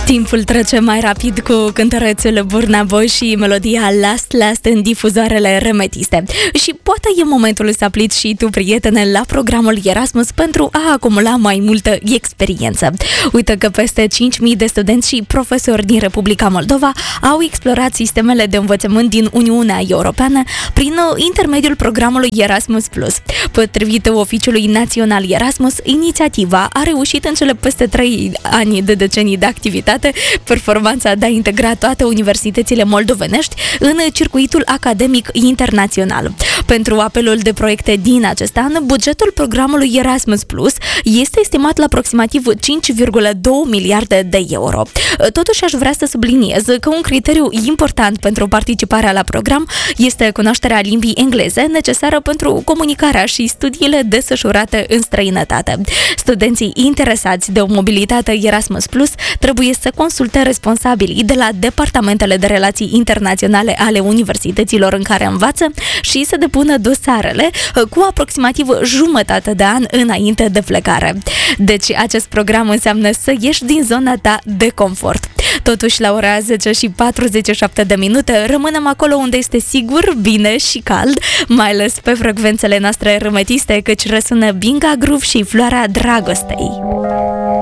Timpul trece mai rapid cu cântărețul Burna Boy și melodia Last în difuzoarele remetiste. Și poate e momentul să aplici și tu, prietene, la programul Erasmus pentru a acumula mai multă experiență. Uite că peste 5.000 de studenți și profesori din Republica Moldova au explorat sistemele de învățământ din Uniunea Europeană prin intermediul programului Erasmus+. Potrivit Oficiului Național Erasmus, inițiativa a reușit în cele peste 3 ani de decenii de activitate performanța de a integra toate universitățile moldovenești în circuitul academic internațional. Pentru apelul de proiecte din acest an, bugetul programului Erasmus Plus este estimat la aproximativ 5,2 miliarde de euro. Totuși aș vrea să subliniez că un criteriu important pentru participarea la program este cunoașterea limbii engleze necesară pentru comunicarea și studiile desfășurate în străinătate. Studenții interesați de o mobilitate Erasmus Plus trebuie să consulte responsabilii de la departamentele de relații internaționale ale universităților în care învață și să depună dosarele cu aproximativ jumătate de an înainte de plecare. Deci acest program înseamnă să ieși din zona ta de confort. Totuși, la ora 10 și 47 de minute, rămânem acolo unde este sigur, bine și cald, mai ales pe frecvențele noastre remetiste, căci răsună Binga Groove și Floarea Dragostei.